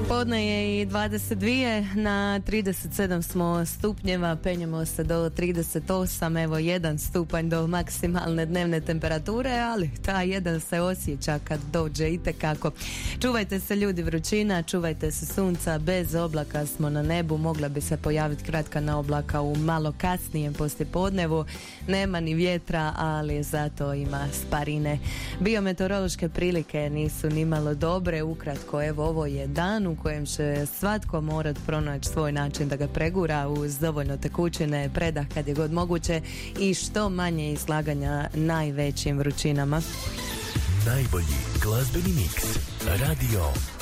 Podne je i 22, na 37 smo stupnjeva, penjemo se do 38, evo 1 stupanj do maksimalne dnevne temperature, ali ta jedan se osjeća kad dođe itekako. Čuvajte se ljudi vrućina, čuvajte se sunca, bez oblaka smo na nebu, mogla bi se pojaviti kratka naoblaka u malo kasnijem poslijepodnevu, nema ni vjetra, ali zato ima sparine. Biometeorološke prilike nisu ni malo dobre, ukratko evo ovo je dan u kojem će svatko morat pronaći svoj način da ga pregura uz dovoljno tekućine, predah kad je god moguće i što manje izlaganja najvećim vrućinama. Najbolji glazbeni miks Radio